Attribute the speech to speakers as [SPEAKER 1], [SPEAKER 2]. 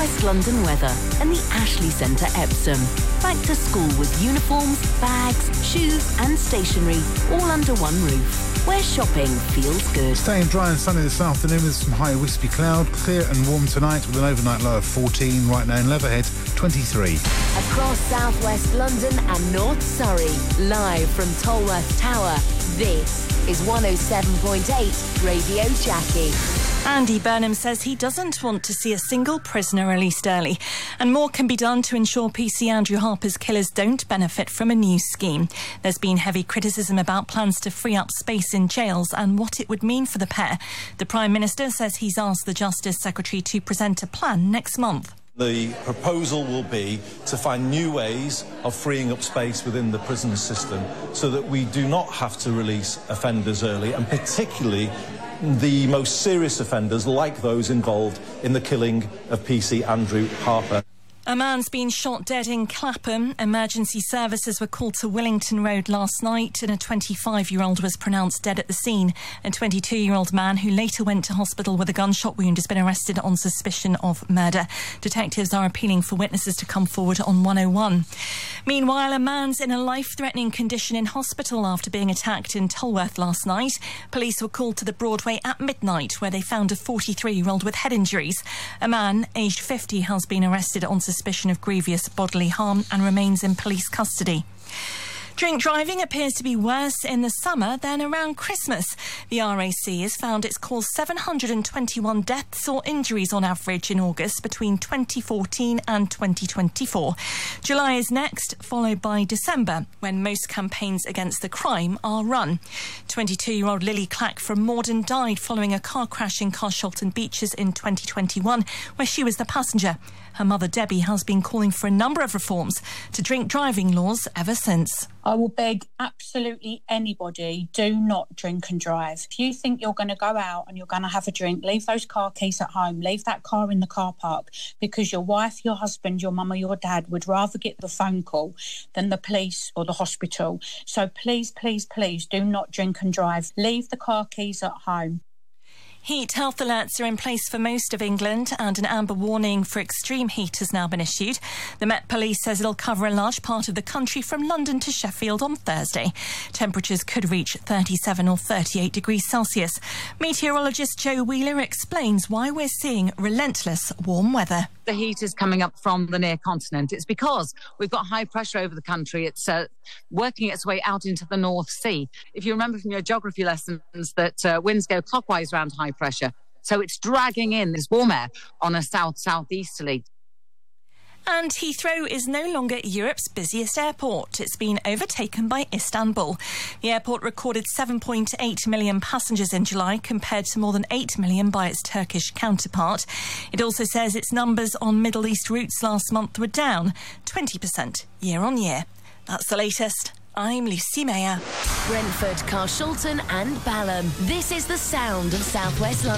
[SPEAKER 1] West London weather and the Ashley Centre, Epsom. Back to school with uniforms, bags, shoes and stationery all under one roof. Where shopping feels good.
[SPEAKER 2] Staying dry and sunny this afternoon with some high wispy cloud. Clear and warm tonight with an overnight low of 14. Right now in Leatherhead, 23.
[SPEAKER 1] Across southwest London and North Surrey, live from Tolworth Tower, this is 107.8 Radio Jackie.
[SPEAKER 3] Andy Burnham says he doesn't want to see a single prisoner released early, and more can be done to ensure PC Andrew Harper's killers don't benefit from a new scheme. There's been heavy criticism about plans to free up space in jails and what it would mean for the pair. The Prime Minister says he's asked the Justice Secretary to present a plan next month.
[SPEAKER 4] The proposal will be to find new ways of freeing up space within the prison system so that we do not have to release offenders early, and particularly the most serious offenders like those involved in the killing of PC Andrew Harper.
[SPEAKER 3] A man's been shot dead in Clapham. Emergency services were called to Willington Road last night and a 25-year-old was pronounced dead at the scene. A 22-year-old man who later went to hospital with a gunshot wound has been arrested on suspicion of murder. Detectives are appealing for witnesses to come forward on 101. Meanwhile, a man's in a life-threatening condition in hospital after being attacked in Tolworth last night. Police were called to the Broadway at midnight where they found a 43-year-old with head injuries. A man, aged 50, has been arrested on suspicion of grievous bodily harm and remains in police custody. Drink driving appears to be worse in the summer than around Christmas. The RAC has found it's caused 721 deaths or injuries on average in August between 2014 and 2024. July is next, followed by December, when most campaigns against the crime are run. 22-year-old Lily Clack from Morden died following a car crash in Carshalton Beaches in 2021, where she was the passenger. Her mother, Debbie, has been calling for a number of reforms to drink driving laws ever since.
[SPEAKER 5] I will beg absolutely anybody, do not drink and drive. If you think you're going to go out and you're going to have a drink, leave those car keys at home, leave that car in the car park, because your wife, your husband, your mum or your dad would rather get the phone call than the police or the hospital. So please, please, please do not drink and drive. Leave the car keys at home.
[SPEAKER 3] Heat health alerts are in place for most of England and an amber warning for extreme heat has now been issued. The Met Police says it'll cover a large part of the country from London to Sheffield on Thursday. Temperatures could reach 37 or 38 degrees Celsius. Meteorologist Joe Wheeler explains why we're seeing relentless warm weather.
[SPEAKER 6] The heat is coming up from the near continent. It's because we've got high pressure over the country. It's working its way out into the North Sea. If you remember from your geography lessons that winds go clockwise around high pressure, so it's dragging in this warm air on a south-southeasterly.
[SPEAKER 3] And Heathrow is no longer Europe's busiest airport. It's been overtaken by Istanbul. The airport recorded 7.8 million passengers in July, compared to more than 8 million by its Turkish counterpart. It also says its numbers on Middle East routes last month were down 20% year on year. That's the latest. I'm Lucy Mayer.
[SPEAKER 1] Brentford, Carshalton and Balham. This is the sound of South West London.